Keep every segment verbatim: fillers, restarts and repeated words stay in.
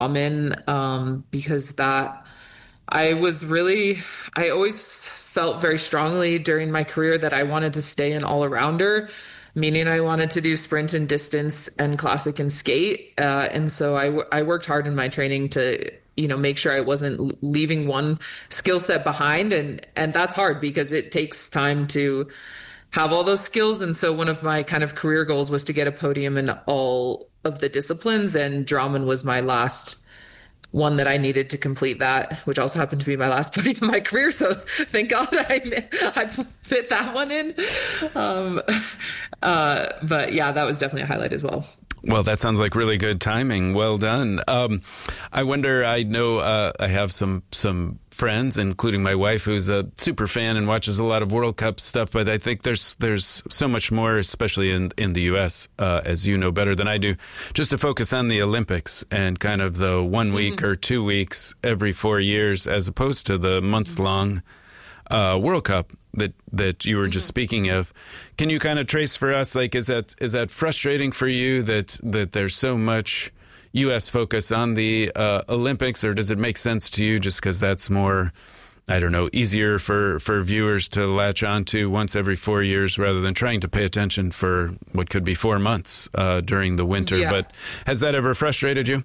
common um, because that I was really, I always felt very strongly during my career that I wanted to stay an all-arounder, meaning I wanted to do sprint and distance and classic and skate. Uh, and so I, w- I worked hard in my training to, you know, make sure I wasn't l- leaving one skill set behind. And, and that's hard because it takes time to have all those skills. And so one of my kind of career goals was to get a podium in all of the disciplines, and Drammen was my last one that I needed to complete that, which also happened to be my last podium in my career. So thank God I, I fit that one in. Um, uh, but yeah, that was definitely a highlight as well. Well, that sounds like really good timing. Well done. Um, I wonder, I know uh, I have some some friends, including my wife, who's a super fan and watches a lot of World Cup stuff, but I think there's there's so much more, especially in, in the U S, uh, as you know better than I do, just to focus on the Olympics and kind of the one week mm-hmm. or two weeks every four years, as opposed to the months-long uh, World Cup that that you were just mm-hmm. speaking of. Can you kind of trace for us, like, is that is that frustrating for you that that there's so much U S focus on the uh, Olympics, or does it make sense to you just because that's more, I don't know, easier for, for viewers to latch onto once every four years rather than trying to pay attention for what could be four months uh, during the winter? Yeah. But has that ever frustrated you?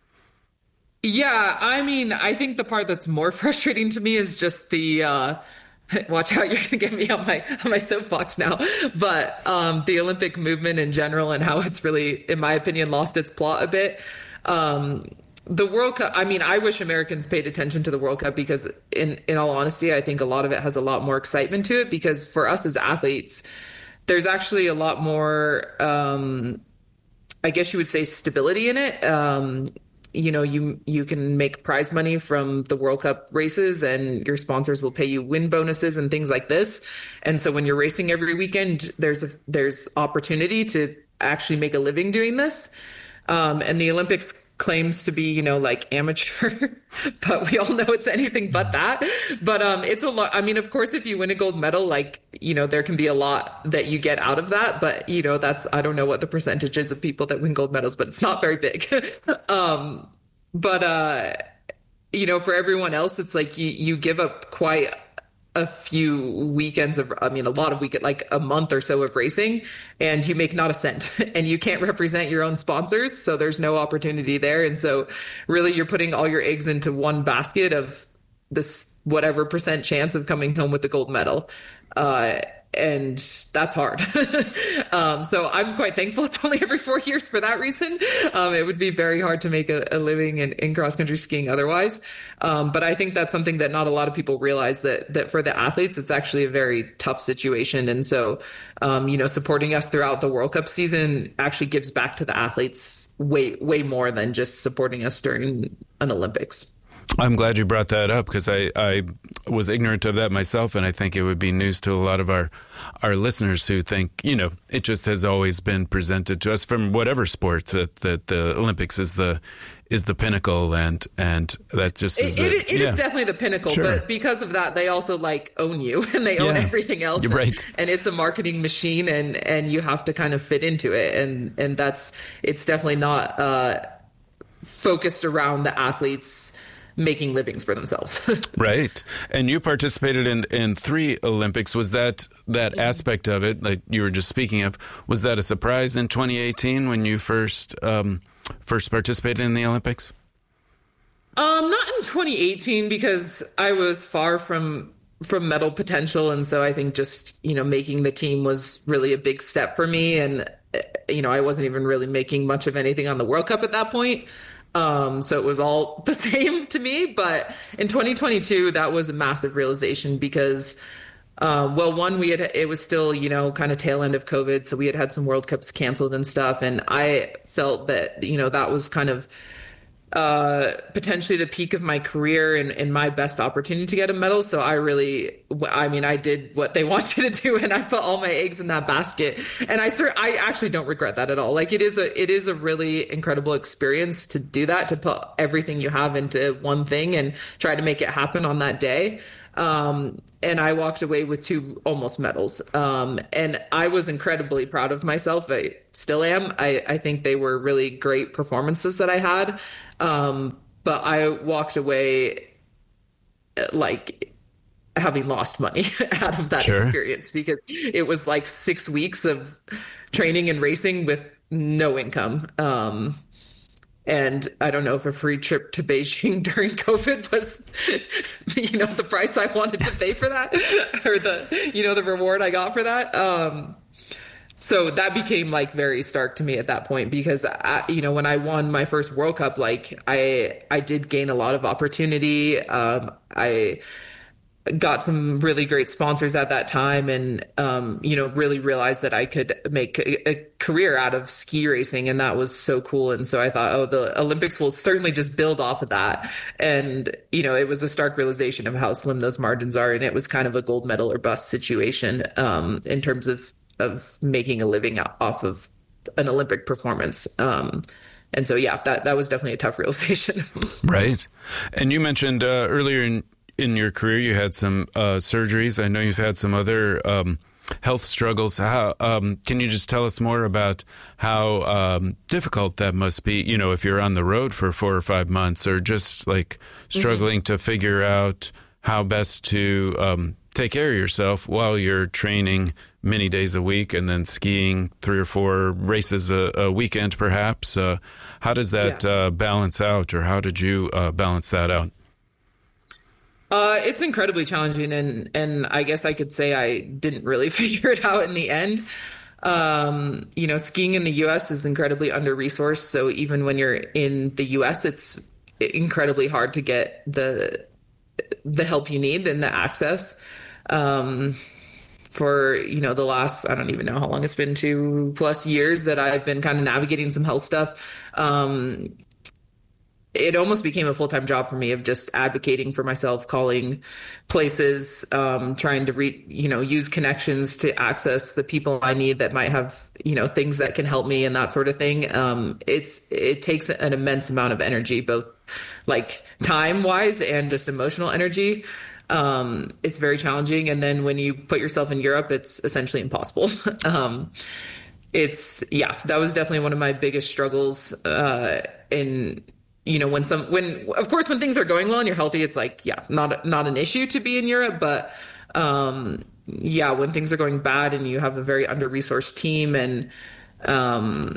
Yeah, I mean, I think the part that's more frustrating to me is just the uh, watch out, you're going to get me on my on my soapbox now. But um, the Olympic movement in general and how it's really, in my opinion, lost its plot a bit. Um, the World Cup, I mean, I wish Americans paid attention to the World Cup because in, in all honesty, I think a lot of it has a lot more excitement to it because for us as athletes, there's actually a lot more, um, I guess you would say, stability in it. Um, you know, you you can make prize money from the World Cup races and your sponsors will pay you win bonuses and things like this. And so when you're racing every weekend, there's a, there's opportunity to actually make a living doing this. Um, and the Olympics claims to be, you know, like amateur, but we all know it's anything but that. But um, it's a lot. I mean, of course, if you win a gold medal, like, you know, there can be a lot that you get out of that. But, you know, that's, I don't know what the percentage is of people that win gold medals, but it's not very big. um, but, uh, you know, for everyone else, it's like you, you give up quite a few weekends of, I mean, a lot of weekend, like a month or so of racing, and you make not a cent and you can't represent your own sponsors. So there's no opportunity there. And so really you're putting all your eggs into one basket of this, whatever percent chance of coming home with the gold medal. Uh, and that's hard. um, so I'm quite thankful it's only every four years for that reason. Um, it would be very hard to make a, a living in, in cross-country skiing otherwise. Um, but I think that's something that not a lot of people realize, that that for the athletes, it's actually a very tough situation. And so, um, you know, supporting us throughout the World Cup season actually gives back to the athletes way, way more than just supporting us during an Olympics. I'm glad you brought that up because I, I was ignorant of that myself, and I think it would be news to a lot of our our listeners who think, you know, it just has always been presented to us from whatever sport that, that the Olympics is the is the pinnacle, and and that just is it, a, it, it yeah. is definitely the pinnacle, Sure. But because of that, they also like own you and they own Yeah. everything else. You're and, right. and it's a marketing machine, and and you have to kind of fit into it, and and that's it's definitely not uh, focused around the athletes making livings for themselves. Right. And you participated in, in three Olympics. Was that that aspect of it, like you were just speaking of, was that a surprise in twenty eighteen when you first um, first participated in the Olympics? Um, not in twenty eighteen because I was far from from medal potential, and so I think just, you know, making the team was really a big step for me, and you know, I wasn't even really making much of anything on the World Cup at that point. Um, so it was all the same to me. But in twenty twenty-two, that was a massive realization because, um, well, one, we had, it was still, you know, kind of tail end of COVID. So we had had some World Cups canceled and stuff. And I felt that, you know, that was kind of, uh, potentially the peak of my career and, and my best opportunity to get a medal. So I really, I mean, I did what they want you to do, and I put all my eggs in that basket. And I sort, I actually don't regret that at all. Like it is a, it is a really incredible experience to do that, to put everything you have into one thing and try to make it happen on that day. Um, and I walked away with two almost medals. Um, and I was incredibly proud of myself. I still am. I, I think they were really great performances that I had. Um, but I walked away like having lost money out of that Sure. experience because it was like six weeks of training and racing with no income. Um, and I don't know if a free trip to Beijing during COVID was, you know, the price I wanted to pay for that or the, you know, the reward I got for that. Um, so that became like very stark to me at that point because I, you know, when I won my first World Cup, like I, I did gain a lot of opportunity. Um, I, got some really great sponsors at that time and um, you know really realized that I could make a, a career out of ski racing and that was so cool and so I thought oh the Olympics will certainly just build off of that and you know it was a stark realization of how slim those margins are and it was kind of a gold medal or bust situation um, in terms of of making a living off of an Olympic performance um, and so yeah that that was definitely a tough realization. Right. And you mentioned uh, earlier in in your career, you had some uh, surgeries. I know you've had some other um, health struggles. How um, can you just tell us more about how um, difficult that must be? You know, if you're on the road for four or five months, or just like struggling mm-hmm. to figure out how best to um, take care of yourself while you're training many days a week and then skiing three or four races a, a weekend, perhaps. Uh, how does that yeah. uh, balance out, or how did you uh, balance that out? Uh, it's incredibly challenging, and and I guess I could say I didn't really figure it out in the end. Um, you know, skiing in the U S is incredibly under-resourced, so even when you're in the U S, it's incredibly hard to get the the help you need and the access. Um, for you know the last I don't even know how long it's been two plus years that I've been kind of navigating some health stuff. Um, it almost became a full-time job for me of just advocating for myself, calling places, um, trying to re, you know, use connections to access the people I need that might have, you know, things that can help me and that sort of thing. Um, it's, it takes an immense amount of energy, both like time wise and just emotional energy. Um, it's very challenging. And then when you put yourself in Europe, it's essentially impossible. um, it's, yeah, that was definitely one of my biggest struggles, uh, in, you know, when some, when, of course, when things are going well and you're healthy, it's like, yeah, not, not an issue to be in Europe, but, um, yeah, when things are going bad and you have a very under-resourced team and, um,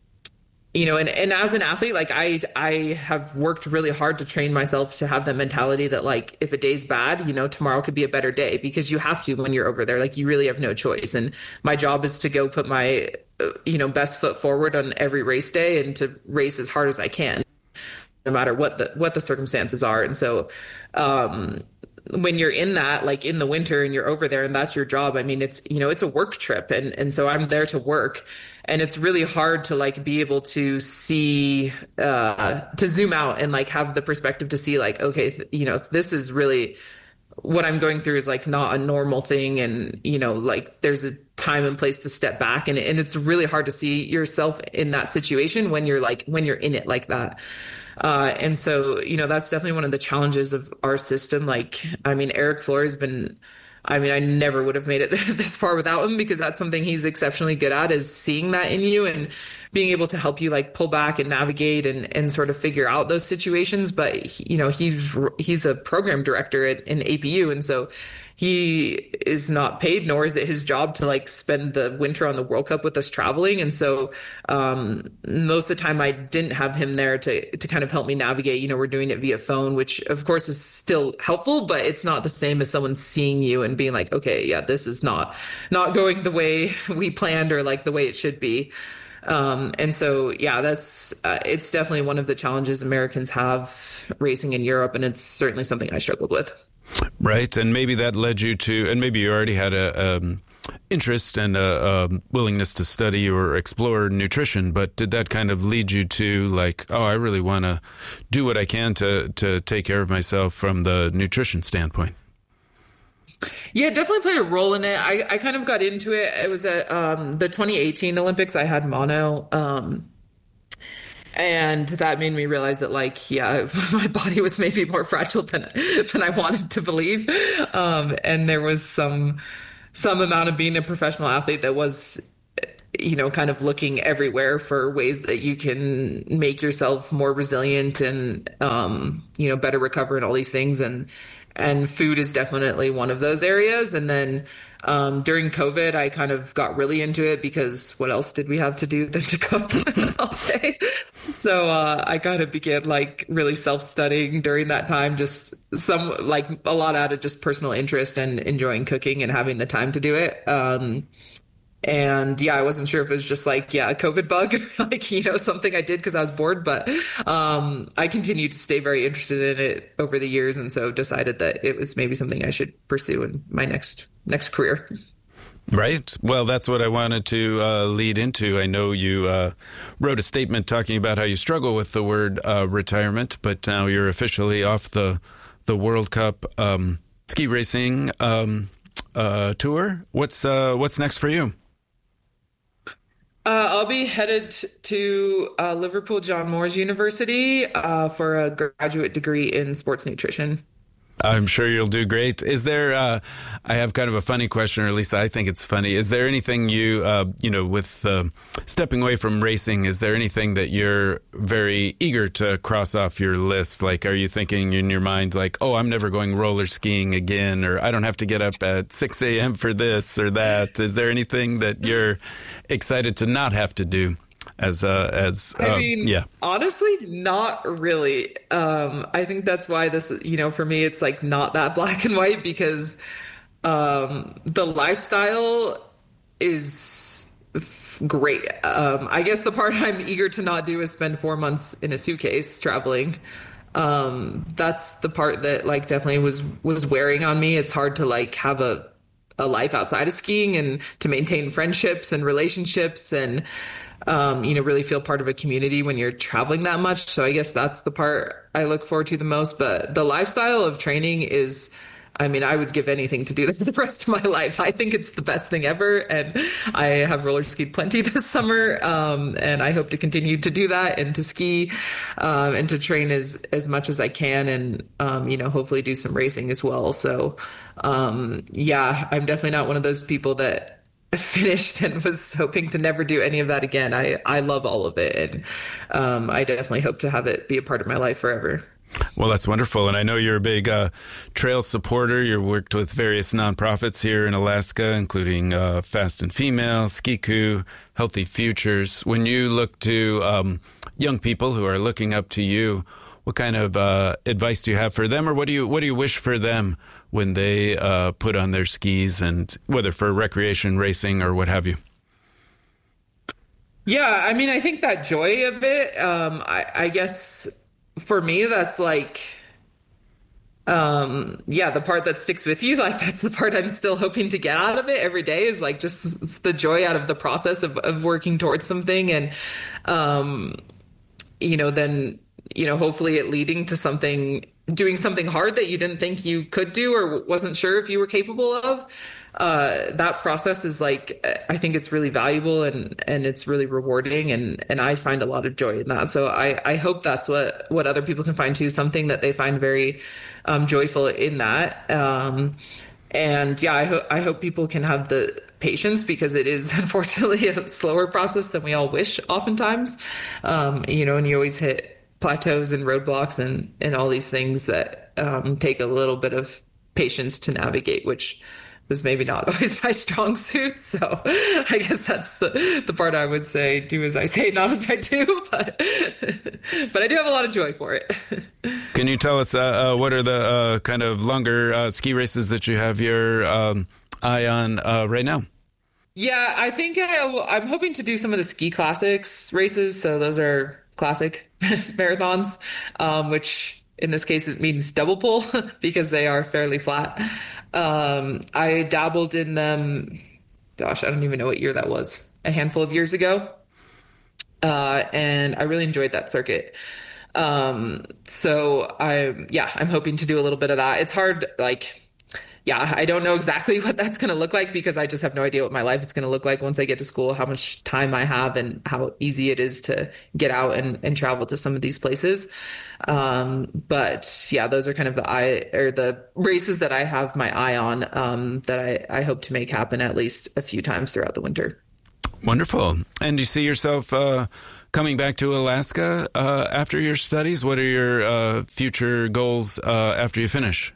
you know, and, and as an athlete, like I, I have worked really hard to train myself to have that mentality that like, if a day's bad, you know, tomorrow could be a better day because you have to, when you're over there, like you really have no choice. And my job is to go put my, you know, best foot forward on every race day and to race as hard as I can, no matter what the what the circumstances are. And so um when you're in that, like in the winter and you're over there and that's your job, I mean, it's, you know, it's a work trip. And, and so I'm there to work and it's really hard to like be able to see, uh, to zoom out and like have the perspective to see like, okay, th- you know, this is really what I'm going through is like not a normal thing. And, you know, like there's a time and place to step back and, and it's really hard to see yourself in that situation when you're like, when you're in it like that. Uh, and so, you know, that's definitely one of the challenges of our system. Like, I mean, Eric Fleur has been, I mean, I never would have made it this far without him because that's something he's exceptionally good at is seeing that in you and being able to help you like pull back and navigate and, and sort of figure out those situations. But, he, you know, he's, he's a program director at in A P U. And so he is not paid, nor is it his job to like spend the winter on the World Cup with us traveling. And so um, most of the time I didn't have him there to to kind of help me navigate. You know, we're doing it via phone, which of course is still helpful, but it's not the same as someone seeing you and being like, okay, yeah, this is not not going the way we planned or like the way it should be. Um, and so, yeah, that's, uh, it's definitely one of the challenges Americans have racing in Europe. And it's certainly something I struggled with. Right. And maybe that led you to, and maybe you already had a, um, interest and a, a willingness to study or explore nutrition, but did that kind of lead you to like, oh, I really want to do what I can to, to take care of myself from the nutrition standpoint? Yeah, it definitely played a role in it. I, I kind of got into it. It was at um, the twenty eighteen Olympics. I had mono. Um, and that made me realize that, like, yeah, my body was maybe more fragile than than I wanted to believe. Um, and there was some some amount of being a professional athlete that was you know, kind of looking everywhere for ways that you can make yourself more resilient and, um, you know, better recover and all these things. And, and food is definitely one of those areas. And then, um, during COVID, I kind of got really into it because what else did we have to do than to cook all day? So, uh, I kind of began like really self-studying during that time, just some like a lot out of just personal interest and enjoying cooking and having the time to do it. Um, and yeah, I wasn't sure if it was just like, yeah, a COVID bug, like, you know, something I did because I was bored, but um, I continued to stay very interested in it over the years. And so decided that it was maybe something I should pursue in my next next career. Right. Well, that's what I wanted to uh, lead into. I know you uh, wrote a statement talking about how you struggle with the word uh, retirement, but now you're officially off the the World Cup um, ski racing um, uh, tour. What's uh, what's next for you? Uh, I'll be headed to uh, Liverpool John Moores University uh, for a graduate degree in sports nutrition. I'm sure you'll do great. Is there, uh, I have kind of a funny question, or at least I think it's funny. Is there anything you, uh, you know, with uh, stepping away from racing, is there anything that you're very eager to cross off your list? Like, are you thinking in your mind, like, oh, I'm never going roller skiing again, or I don't have to get up at six a.m. for this or that? Is there anything that you're excited to not have to do? As uh, as uh, I mean, yeah, honestly, not really. Um, I think that's why this, you know, for me, it's like not that black and white because um, the lifestyle is f- great. Um, I guess the part I'm eager to not do is spend four months in a suitcase traveling. Um, that's the part that like definitely was was wearing on me. It's hard to like have a a life outside of skiing and to maintain friendships and relationships and um, you know, really feel part of a community when you're traveling that much. So I guess that's the part I look forward to the most. But the lifestyle of training is, I mean, I would give anything to do that the rest of my life. I think it's the best thing ever. And I have roller skied plenty this summer. Um, and I hope to continue to do that and to ski, um, and to train as, as much as I can and, um, you know, hopefully do some racing as well. So, um, yeah, I'm definitely not one of those people that finished and was hoping to never do any of that again. I, I love all of it. And, um, I definitely hope to have it be a part of my life forever. Well, that's wonderful. And I know you're a big uh, trail supporter. You've worked with various nonprofits here in Alaska, including uh, Fast and Female, Ski-Coo, Healthy Futures. When you look to um, young people who are looking up to you, what kind of uh, advice do you have for them, or what do you what do you wish for them when they uh, put on their skis, and whether for recreation, racing, or what have you? Yeah, I mean, I think that joy of it, um, I, I guess for me, that's like, um, yeah, the part that sticks with you. Like, that's the part I'm still hoping to get out of it every day is like just the joy out of the process of, of working towards something. And, um, you know, then, you know, hopefully it leading to something, doing something hard that you didn't think you could do or wasn't sure if you were capable of. Uh, that process is like, I think it's really valuable and, and it's really rewarding. And, and I find a lot of joy in that. So I, I hope that's what, what other people can find too, something that they find very, um, joyful in that. Um, and yeah, I hope, I hope people can have the patience because it is unfortunately a slower process than we all wish oftentimes. Um, you know, and you always hit plateaus and roadblocks and, and all these things that, um, take a little bit of patience to navigate, which was maybe not always my strong suit. So I guess that's the, the part I would say, do as I say, not as I do. But, but I do have a lot of joy for it. Can you tell us uh, uh, what are the uh, kind of longer uh, ski races that you have your um, eye on uh, right now? Yeah, I think I, I'm hoping to do some of the ski classics races. So those are classic marathons, um, which in this case, it means double pull because they are fairly flat. Um, I dabbled in them, gosh, I don't even know what year that was, a handful of years ago. Uh, and I really enjoyed that circuit. Um, so I'm, yeah, I'm hoping to do a little bit of that. It's hard, like, yeah, I don't know exactly what that's going to look like because I just have no idea what my life is going to look like once I get to school, how much time I have and how easy it is to get out and, and travel to some of these places. Um, but yeah, those are kind of the eye or the races that I have my eye on, um, that I, I hope to make happen at least a few times throughout the winter. Wonderful. And do you see yourself uh, coming back to Alaska uh, after your studies? What are your uh, future goals uh, after you finish?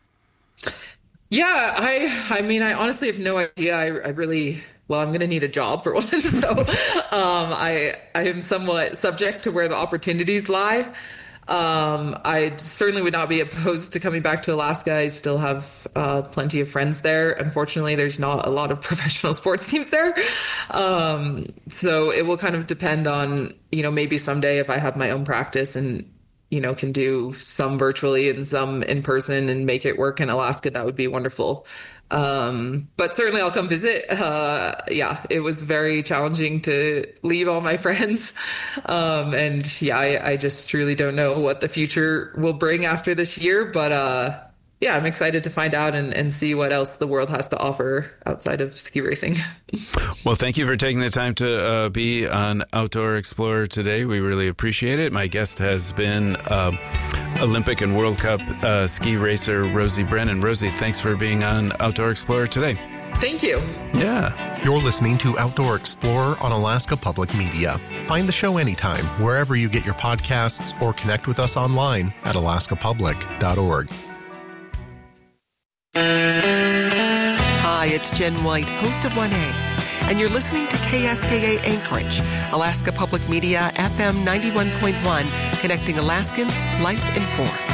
Yeah, I I mean, I honestly have no idea. I, I really, well, I'm going to need a job for one. So um, I, I am somewhat subject to where the opportunities lie. Um, I certainly would not be opposed to coming back to Alaska. I still have uh, plenty of friends there. Unfortunately, there's not a lot of professional sports teams there. Um, so it will kind of depend on, you know, maybe someday if I have my own practice and, you know, can do some virtually and some in person and make it work in Alaska, that would be wonderful. Um, but certainly I'll come visit. Uh, yeah, it was very challenging to leave all my friends. Um, and yeah, I, I just truly don't know what the future will bring after this year, but, uh, yeah, I'm excited to find out and, and see what else the world has to offer outside of ski racing. Well, thank you for taking the time to uh, be on Outdoor Explorer today. We really appreciate it. My guest has been uh, Olympic and World Cup uh, ski racer Rosie Brennan. Rosie, thanks for being on Outdoor Explorer today. Thank you. Yeah. You're listening to Outdoor Explorer on Alaska Public Media. Find the show anytime, wherever you get your podcasts, or connect with us online at alaska public dot org. Hi, it's Jen White, host of one A, and you're listening to K S K A Anchorage, Alaska Public Media, F M ninety-one point one, connecting Alaskans, life informed.